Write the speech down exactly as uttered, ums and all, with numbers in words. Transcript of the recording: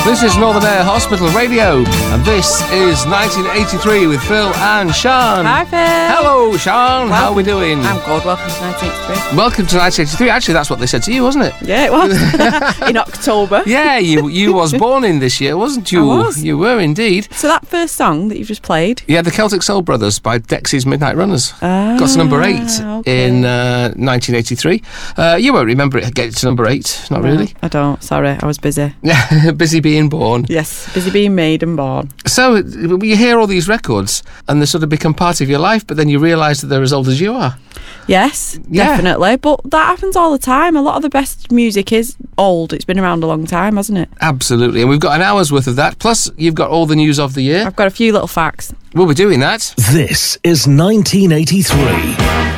This is Northern Air Hospital Radio, and this is nineteen eighty-three with Phil and Sean. Hi, Phil. Hello, Sean. Well, how are we doing? I'm good. Welcome to nineteen eighty-three. Welcome to nineteen eighty-three. Actually, that's what they said to you, wasn't it? Yeah, it was. In October. Yeah, you you was born in this year, wasn't you? I was. You were indeed. So that first song that you've just played? Yeah, the Celtic Soul Brothers by Dexys Midnight Runners. Ah, got to number eight okay. in uh, nineteen eighty-three. Uh, you won't remember it getting to number eight, not No, really. I don't. Sorry, I was busy. Yeah, busy being born. Yes, busy being made and born. So you hear all these records and they sort of become part of your life, but then you realise that they're as old as you are. Yes, Yeah. definitely. But that happens all the time. A lot of the best music is old. It's been around a long time, hasn't it? Absolutely. And we've got an hour's worth of that. Plus, you've got all the news of the year. I've got a few little facts. We'll be doing that. This is nineteen eighty-three.